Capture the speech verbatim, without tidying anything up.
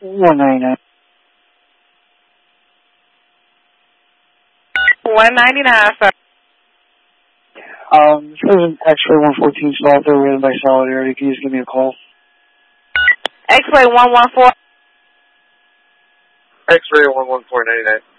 one ninety-nine. one ninety-nine, sir. Um, this is X-ray one fourteen spot there, ran by Solidarity. Can you just give me a call? X-ray one one four. X-ray one one four ninety-nine.